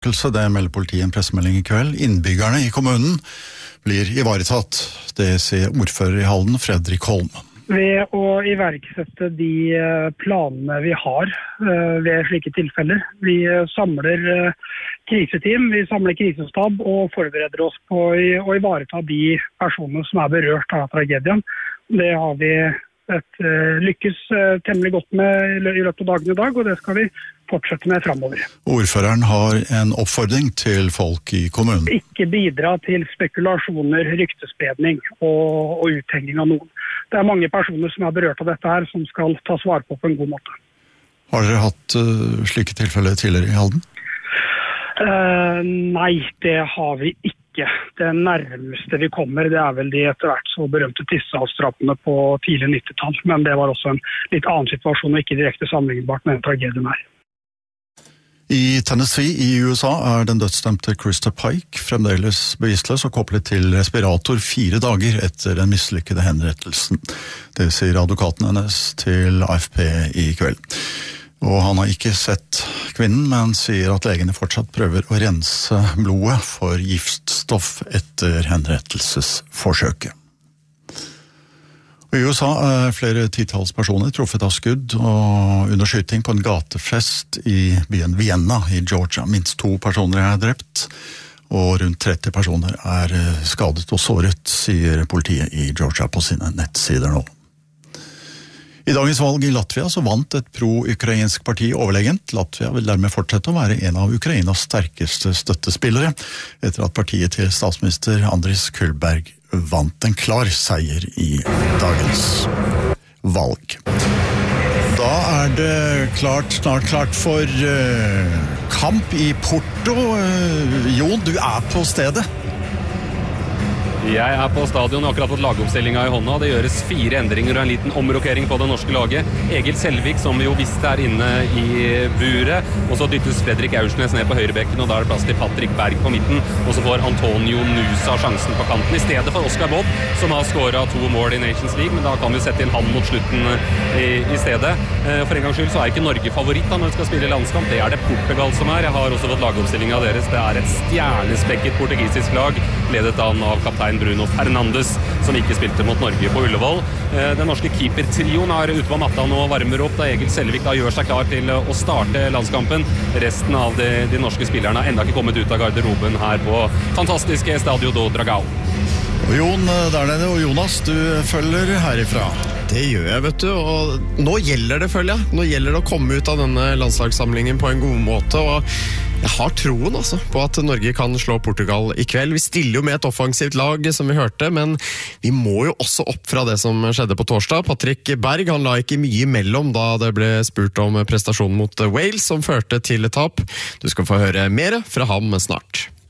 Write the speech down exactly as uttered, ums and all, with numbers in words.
Det melder politiet en pressemelding i kveld. Innbyggerne i kommunen blir ivaretatt. Det sier ordfører i Halden, Fredrik Holm. Ved å iverksette de planene vi har ved slike tilfeller. Vi samler kriseteam, vi samler krisestab og forbereder oss på å ivareta de personene som er berørt av tragedien. Det har vi et, lykkes temmelig godt med i løpet av dagen i dag, og det skal vi fortsette med fremover. Ordføreren har en oppfordring til folk i kommunen. Ikke bidra til spekulasjoner, ryktespredning og, og uthenging av noen. Det er mange personer som er berørt av dette her, som skal tas vare på på en god måte. Har dere hatt uh, slike tilfeller tidligere i Halden? Uh, nei, det har vi ikke. Det nærmeste vi kommer, det er vel de etter hvert så berømte Tissdalsdrapene på tidlig nittitall, men det var også en litt annen situasjon og ikke direkte sammenlignbart med en tragedien her. I Tennessee i U S A er den dødsdømte Krista Pike fremdeles bevisstløs og koblet til respirator fire dager etter den mislykkede henrettelsen. Det sier advokaten hennes til A F P i kveld. Og han har ikke sett kvinnen, men sier at legene fortsatt prøver å rense blodet for giftstoff etter henrettelsesforsøket. I U S A er flere titalls personer truffet av skudd og under skyting på en gatefest i byen Vienna i Georgia. Minst to personer er drept, og rundt tretti personer er skadet og såret, sier politiet i Georgia på sine nettsider nå. I dagens valg i Latvia så vant et pro-ukrainsk parti overlegent. Latvia vil dermed fortsette å være en av Ukrainas sterkeste støttespillere, etter at partiet til statsminister Andris Kullberg vant en klar seier i dagens valg. Da er det klart, snart klart for uh, kamp i Porto. Uh, Jon, du er på stedet. Jeg er på stadion og akkurat fått lagoppstillinga i hånda. Det gjøres fire endringer og en liten omrokering på det norske laget. Egil Selvik, som vi jo visste er inne i buret. Og så dyttes Fredrik Aursnes ned på høyrebekken, og da er det plass til Patrick Berg på midten. Og så får Antonio Nusa sjansen på kanten, i stedet for Oscar Bob, som har skåret to mål i Nations League. Men da kan vi sette inn han mot slutten i, i stedet. For en gangs skyld så er ikke Norge favoritt da når vi skal spille landskamp. Det er det Portugal som er. Jeg har også fått lagoppstillinga deres. Det er et stjernespekket portugisisk lag, ledet an av kaptein Bruno Fernandes, som ikke spilte mot Norge på Ullevål. Den norske keeper-trioen er ute på matta nå og varmer opp da Egil Selvik da gjør seg klar til å starte landskampen. Resten av de, de norske spillerne har enda ikke kommet ut av garderoben her på fantastiske Stadio do Dragao. Og Jon der nede, og Jonas, du følger herifra. Det gjør jeg, vet du, og nå gjelder det, føler jeg. Nå gjelder det å komme ut av denne landslagssamlingen på en god måte, og jeg har troen altså, på at Norge kan slå Portugal i kveld. Vi stiller jo med et offensivt lag, som vi hørte, men vi må jo også opp fra det som skjedde på torsdag. Patrick Berg, han la ikke mye imellom da det ble spurt om prestasjonen mot Wales, som førte til et tap. Du skal få høre mer fra ham snart.